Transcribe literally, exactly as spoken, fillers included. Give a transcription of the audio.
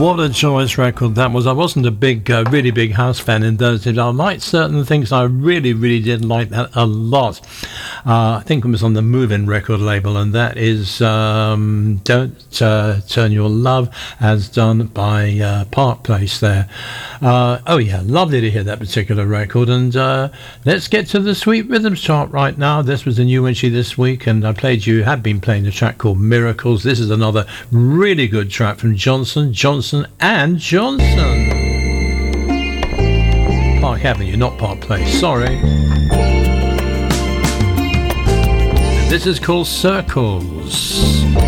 What a joyous record that was. I wasn't a big, uh, really big House fan in those days. I liked certain things. I really, really did like that a lot. Uh, I think it was on the Move-In record label, and that is um, Don't uh, Turn Your Love, as done by uh, Park Place there. Uh, oh, yeah, lovely to hear that particular record. And uh, let's get to the Sweet Rhythms chart right now. This was a new entry this week, and I played you, have been playing the track called Miracles. This is another really good track from Johnson, Johnson and Johnson. Park Avenue, not Park Place, sorry. This is called Circles.